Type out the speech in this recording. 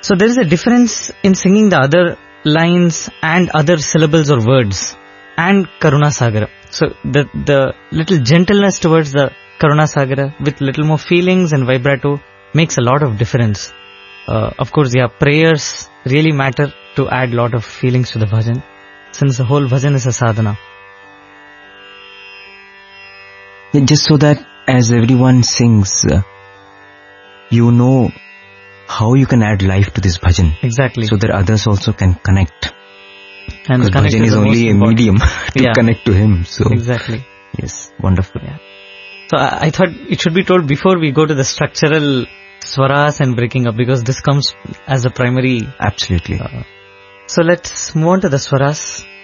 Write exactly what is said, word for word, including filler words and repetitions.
So there is a difference in singing the other lines and other syllables or words and Karuna Sagara. So the the little gentleness towards the Karuna Sagara with little more feelings and vibrato makes a lot of difference. Uh, of course, yeah, prayers really matter to add a lot of feelings to the bhajan, since the whole bhajan is a sadhana. Just so that as everyone sings, uh, you know how you can add life to this bhajan. Exactly. So that others also can connect. And because bhajan is, is only a important medium to yeah. connect to him. So exactly. Yes, wonderful. Yeah. So I, I thought it should be told before we go to the structural swaras and breaking up, because this comes as a primary. Absolutely. Uh, so let's move on to the swaras.